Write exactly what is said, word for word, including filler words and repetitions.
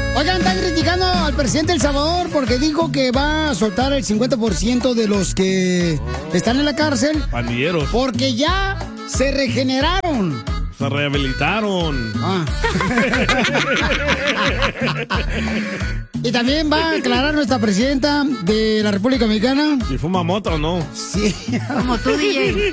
Oigan, están criticando al presidente de El Salvador porque dijo que va a soltar el cincuenta por ciento de los que están en la cárcel. Pandilleros. Porque ya se regeneraron. Se rehabilitaron. Ah. Y también va a aclarar nuestra presidenta de la República Dominicana. ¿Si fuma moto o no? Sí. Como tú, D J.